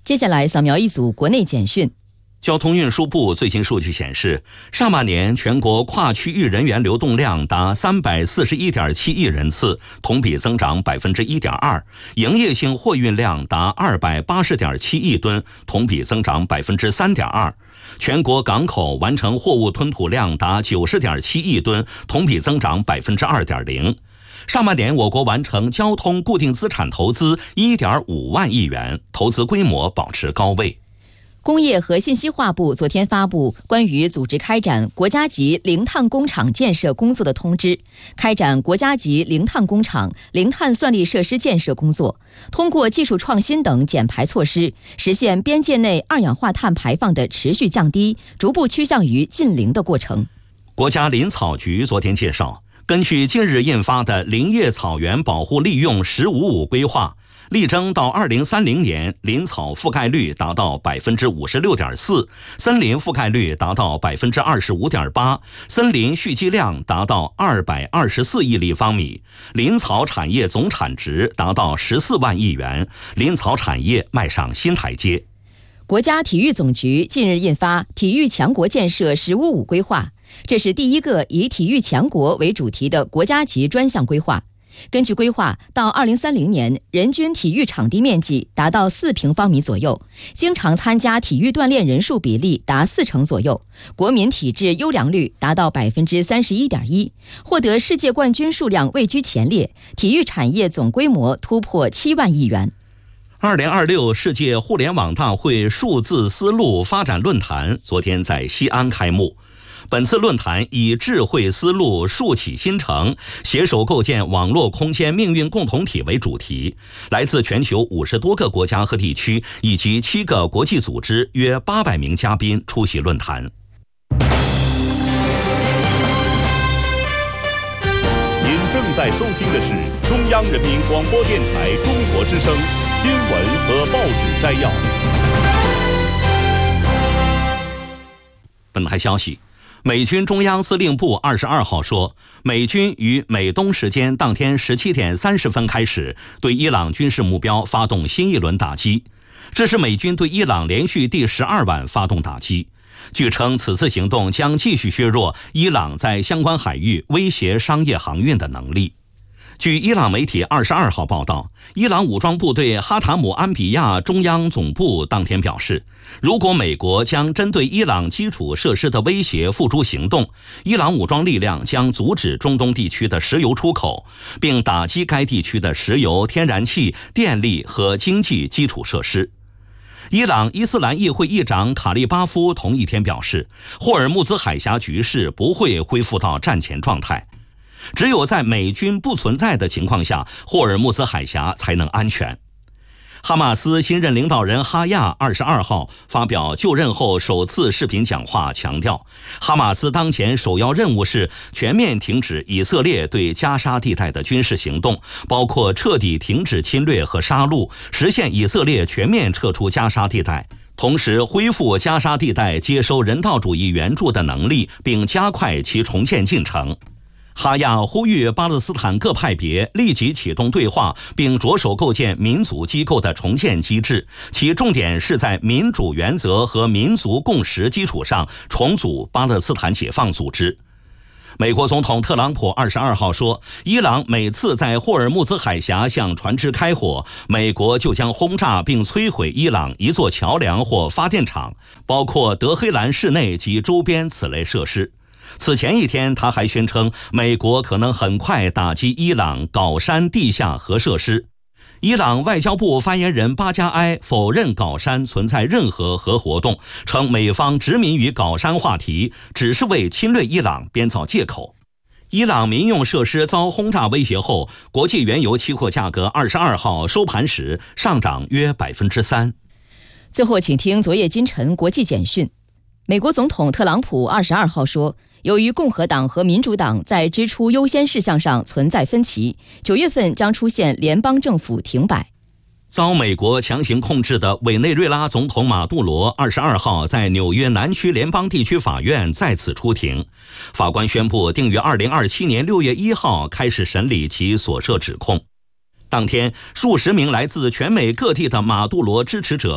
接下来扫描一组国内简讯。 交通运输部最新数据显示，上半年全国跨区域人员流动量达341.7亿人次，同比增长1.2%；营业性货运量达280.7亿吨，同比增长3.2%；全国港口完成货物吞吐量达90.7亿吨，同比增长2.0%。上半年，我国完成交通固定资产投资1.5万亿元，投资规模保持高位。 工业和信息化部昨天发布关于组织开展国家级零碳工厂建设工作的通知，开展国家级零碳工厂、零碳算力设施建设工作，通过技术创新等减排措施，实现边界内二氧化碳排放的持续降低，逐步趋向于近零的过程。 国家林草局昨天介绍，根据近日印发的林业草原保护利用“1055”规划，力争到2030年，林草覆盖率达到56.4%，森林覆盖率达到25.8%，森林蓄积量达到224亿立方米，林草产业总产值达到14万亿元，林草产业迈上新台阶。 国家体育总局近日印发《体育强国建设“1055”规划》，这是第一个以体育强国为主题的国家级专项规划。根据规划，到2030年，人均体育场地面积达到4平方米左右，经常参加体育锻炼人数比例达40%左右，国民体质优良率达到31.1%，获得世界冠军数量位居前列，体育产业总规模突破7万亿元。 2026世界互联网大会数字丝路发展论坛昨天在西安开幕。本次论坛以智慧丝路数起新城，携手构建网络空间命运共同体为主题，来自全球50多个国家和地区以及7个国际组织约800名嘉宾出席论坛。 您正在收听的是中央人民广播电台中国之声新闻和报纸摘要。 本台消息，美军中央司令部22号说，美军于美东时间当天17点30分开始对伊朗军事目标发动新一轮打击，这是美军对伊朗连续第12晚发动打击。据称，此次行动将继续削弱伊朗在相关海域威胁商业航运的能力。据伊朗媒体22号报道，伊朗武装部队哈塔姆安比亚中央总部当天表示，如果美国将针对伊朗基础设施的威胁付诸行动，伊朗武装力量将阻止中东地区的石油出口，并打击该地区的石油、天然气、电力和经济基础设施。伊朗伊斯兰议会议长卡利巴夫同一天表示，霍尔木兹海峡局势不会恢复到战前状态。只有在美军不存在的情况下，霍尔木兹海峡才能安全。哈马斯新任领导人哈亚22号发表就任后首次视频讲话，强调哈马斯当前首要任务是全面停止以色列对加沙地带的军事行动，包括彻底停止侵略和杀戮，实现以色列全面撤出加沙地带，同时恢复加沙地带接收人道主义援助的能力，并加快其重建进程。哈亚呼吁巴勒斯坦各派别立即启动对话，并着手构建民族机构的重建机制，其重点是在民主原则和民族共识基础上重组巴勒斯坦解放组织。美国总统特朗普22号说，伊朗每次在霍尔木兹海峡向船只开火，美国就将轰炸并摧毁伊朗一座桥梁或发电厂，包括德黑兰市内及周边此类设施。此前一天，他还宣称美国可能很快打击伊朗皋山地下核设施。伊朗外交部发言人巴加埃否认皋山存在任何核活动，称美方执迷于皋山话题，只是为侵略伊朗编造借口。伊朗民用设施遭轰炸威胁后，国际原油期货价格22号收盘时上涨约3%。 最后，请听昨夜今晨国际简讯。美国总统特朗普22号说，由于共和党和民主党在支出优先事项上存在分歧，9月份将出现联邦政府停摆。 遭美国强行控制的委内瑞拉总统马杜罗22号在纽约南区联邦地区法院再次出庭，法官宣布定于2027年6月1号开始审理其所涉指控。当天，数十名来自全美各地的马杜罗支持者